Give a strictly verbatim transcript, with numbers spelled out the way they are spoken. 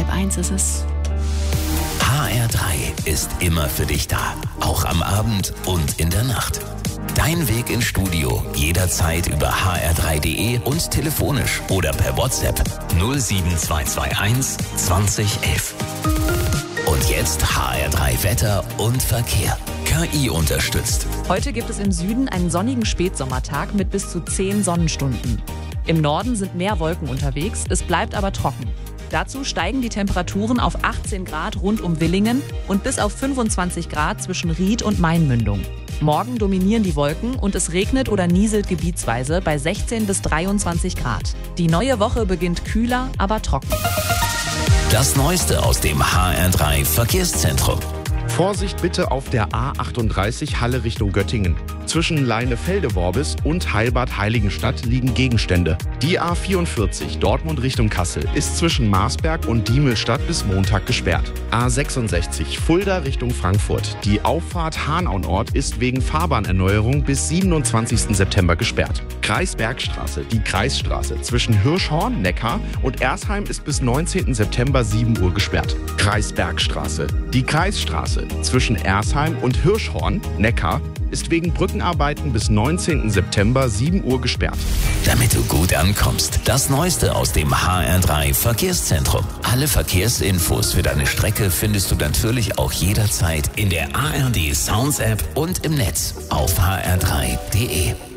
halb eins ist es. H R drei ist immer für dich da, auch am Abend und in der Nacht. Dein Weg ins Studio jederzeit über h r drei punkt d e und telefonisch oder per WhatsApp null sieben zwei zwei eins zwanzig elf. Und jetzt H R drei Wetter und Verkehr. K I unterstützt. Heute gibt es im Süden einen sonnigen Spätsommertag mit bis zu zehn Sonnenstunden. Im Norden sind mehr Wolken unterwegs, es bleibt aber trocken. Dazu steigen die Temperaturen auf achtzehn Grad rund um Willingen und bis auf fünfundzwanzig Grad zwischen Ried und Mainmündung. Morgen dominieren die Wolken und es regnet oder nieselt gebietsweise bei sechzehn bis dreiundzwanzig Grad. Die neue Woche beginnt kühler, aber trocken. Das Neueste aus dem H R drei Verkehrszentrum. Vorsicht bitte auf der A achtunddreißig Halle Richtung Göttingen. Zwischen Leinefelde-Worbis und Heilbad-Heiligenstadt liegen Gegenstände. Die A vierundvierzig Dortmund Richtung Kassel ist zwischen Marsberg und Diemelstadt bis Montag gesperrt. A sechsundsechzig Fulda Richtung Frankfurt. Die Auffahrt Hanau-Nord ist wegen Fahrbahnerneuerung bis siebenundzwanzigsten September gesperrt. Kreisbergstraße, die Kreisstraße zwischen Hirschhorn, Neckar und Ersheim ist bis neunzehnten September sieben Uhr gesperrt. Kreisbergstraße, die Kreisstraße zwischen Ersheim und Hirschhorn, Neckar, ist wegen Brückenarbeiten bis neunzehnten September sieben Uhr gesperrt. Damit du gut ankommst, das Neueste aus dem H R drei Verkehrszentrum. Alle Verkehrsinfos für deine Strecke findest du natürlich auch jederzeit in der A R D Sounds App und im Netz auf h r drei punkt d e.